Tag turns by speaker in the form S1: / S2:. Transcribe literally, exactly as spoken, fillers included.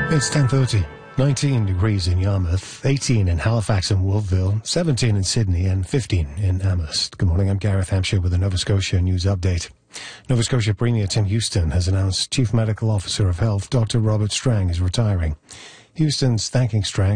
S1: It's ten thirty. nineteen degrees in Yarmouth, eighteen in Halifax and Wolfville, seventeen in Sydney and fifteen in Amherst. Good morning, I'm Gareth Hampshire with a Nova Scotia News Update. Nova Scotia Premier Tim Houston has announced Chief Medical Officer of Health Doctor Robert Strang is retiring. Houston's thanking Strang